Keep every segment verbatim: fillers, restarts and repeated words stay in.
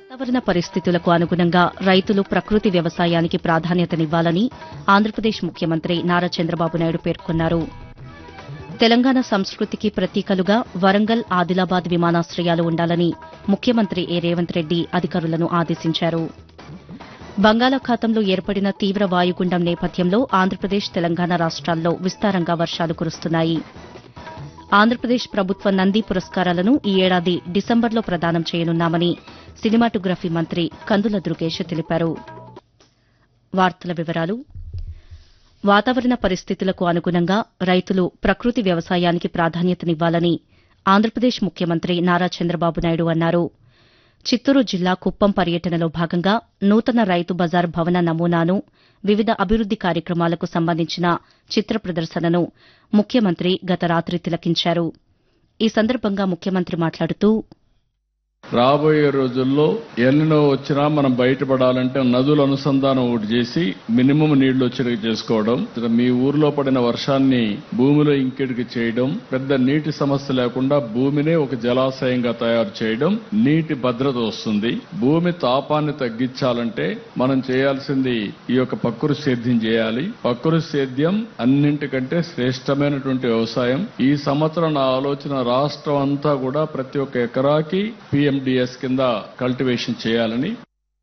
వాతావరణ పరిస్థితులకు అనుగుణంగా రైతులు ప్రకృతి వ్యవసాయానికి ప్రాధాన్యతనివ్వాలని ఆంధ్రప్రదేశ్ ముఖ్యమంత్రి నారా చంద్రబాబు నాయుడు పేర్కొన్నారు. తెలంగాణ సంస్కృతికి ప్రతీకలుగా వరంగల్, ఆదిలాబాద్ విమానాశ్రయాలు ఉండాలని ముఖ్యమంత్రి ఏ రేవంత్ రెడ్డి అధికారులను ఆదేశించారు. బంగాళాఖాతంలో ఏర్పడిన తీవ్ర వాయుగుండం నేపథ్యంలో ఆంధ్రప్రదేశ్, తెలంగాణ రాష్ట్రాల్లో విస్తారంగా వర్షాలు కురుస్తున్నాయి. ఆంధ్రప్రదేశ్ ప్రభుత్వ నంది పురస్కారాలను ఈ ఏడాది డిసెంబర్లో ప్రదానం చేయనున్నామని సినిమాటోగ్రఫీ మంత్రి కందుల దుర్గేష్ తెలిపారు. వార్తల వివరాలు వాతావరణ పరిస్థితులకు అనుగుణంగా రైతులు ప్రకృతి వ్యవసాయానికి ప్రాధాన్యతనివ్వాలని ఆంధ్రప్రదేశ్ ముఖ్యమంత్రి నారా చంద్రబాబు నాయుడు అన్నారు. చిత్తూరు జిల్లా కుప్పం పర్యటనలో భాగంగా నూతన రైతు బజార్ భవన నమూనాను, వివిధ అభివృద్ది కార్యక్రమాలకు సంబంధించిన చిత్ర ప్రదర్శనను ముఖ్యమంత్రి గత రాతి తిలకించారు. ఈ సందర్భంగా ముఖ్యమంత్రి మాట్లాడుతూ రాబోయే రోజుల్లో ఎల్నినో వచ్చినా మనం బయటపడాలంటే నదుల అనుసంధానం ఒకటి చేసి మినిమం నీళ్లు వచ్చేటికి చేసుకోవడం, మీ ఊర్లో పడిన వర్షాన్ని భూమిలో ఇంకెడికి చేయడం, పెద్ద నీటి సమస్య లేకుండా భూమినే ఒక జలాశయంగా తయారు చేయడం, నీటి భద్రత వస్తుంది. భూమి తాపాన్ని తగ్గించాలంటే మనం చేయాల్సింది ఈ యొక్క ప్రకృతి సేద్యం చేయాలి. ప్రకృతి సేద్యం అన్నింటికంటే శ్రేష్టమైనటువంటి వ్యవసాయం. ఈ సంవత్సరం నా ఆలోచన రాష్ట్రం అంతా కూడా ప్రతి ఒక్క ఎకరాకి పిఎండిఎస్ కింద కల్టివేషన్ చేయాలని.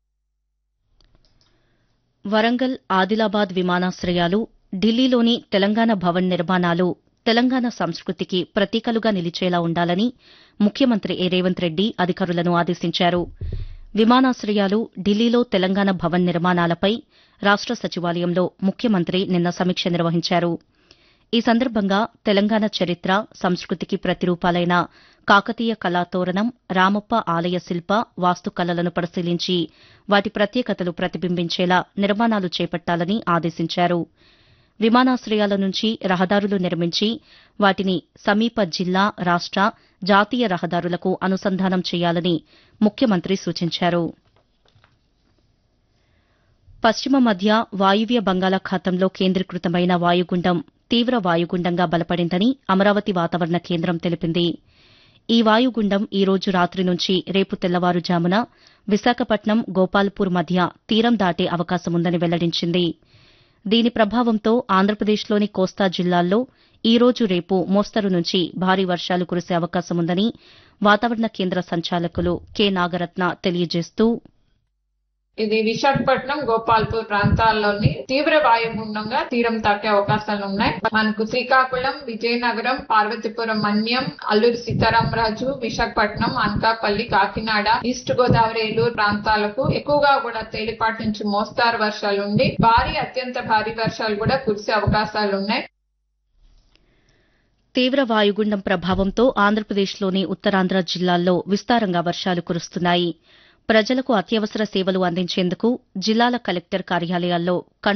వరంగల్, ఆదిలాబాద్ విమానాశ్రయాలు, ఢిల్లీలోని తెలంగాణ భవన్ నిర్మాణాలు తెలంగాణ సంస్కృతికి ప్రతీకలుగా నిలిచేలా ఉండాలని ముఖ్యమంత్రి ఏ రేవంత్ రెడ్డి అధికారులను ఆదేశించారు. విమానాశ్రయాలు, ఢిల్లీలో తెలంగాణ భవన్ నిర్మాణాలపై రాష్ట సచివాలయంలో ముఖ్యమంత్రి నిన్న సమీక్ష నిర్వహించారు. ఈ సందర్భంగా తెలంగాణ చరిత్ర, సంస్కృతికి ప్రతిరూపాలైన కాకతీయ కళాతోరణం, రామప్ప ఆలయ శిల్ప, వాస్తుకళలను పరిశీలించి వాటి ప్రత్యేకతలు ప్రతిబింబించేలా నిర్మాణాలు చేపట్టాలని ఆదేశించారు. విమానాశ్రయాల నుంచి రహదారులు నిర్మించి వాటిని సమీప జిల్లా, రాష్ట, జాతీయ రహదారులకు అనుసంధానం చేయాలని ముఖ్యమంత్రి సూచించారు. పశ్చిమ మధ్య వాయువ్య బంగాళాఖాతంలో కేంద్రీకృతమైన వాయుగుండం తీవ్ర వాయుగుండంగా బలపడిందని అమరావతి వాతావరణ కేంద్రం తెలిపింది. ఈ వాయుగుండం ఈ రోజు రాతి నుంచి రేపు తెల్లవారుజామున విశాఖపట్నం, గోపాల్పూర్ మధ్య తీరం దాటే అవకాశముందని వెల్లడించింది. దీని ప్రభావంతో ఆంధ్రప్రదేశ్లోని కోస్తా జిల్లాల్లో ఈ రోజు, రేపు మోస్తరు నుంచి భారీ వర్షాలు కురిసే అవకాశముందని వాతావరణ కేంద్ర సంచాలకులు కె నాగరత్న తెలియజేస్తూ ఇది విశాఖపట్నం, గోపాల్పూర్ ప్రాంతాల్లోని తీవ్ర వాయుగుండంగా తీరం తాకే అవకాశాలున్నాయి. మనకు శ్రీకాకుళం, విజయనగరం, పార్వతీపురం, మన్యం, అల్లూరి సీతారామరాజు, విశాఖపట్నం, అనకాపల్లి, కాకినాడ, ఈస్ట్ గోదావరి, ఏలూరు ప్రాంతాలకు ఎక్కువగా కూడా తేలిపాటి నుంచి మోస్తారు వర్షాలుండి భారీ, అత్యంత భారీ వర్షాలు కూడా కురిసే అవకాశాలున్నాయి. తీవ్ర వాయుగుండం ప్రభావంతో ఆంధ్రప్రదేశ్లోని ఉత్తరాంధ్ర జిల్లాల్లో విస్తారంగా వర్షాలు కురుస్తున్నాయి. ప్రజలకు అత్యవసర సేవలు అందించేందుకు జిల్లాల కలెక్టర్ కార్యాలయాల్లో